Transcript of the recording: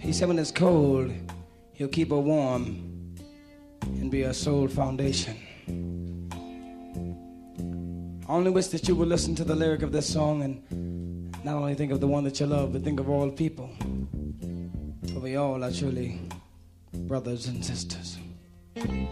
He said when it's cold, he'll keep her warm and be her sole foundation. I only wish that you would listen to the lyric of this song and not only think of the one that you love, but think of all people. For we all are truly brothers and sisters.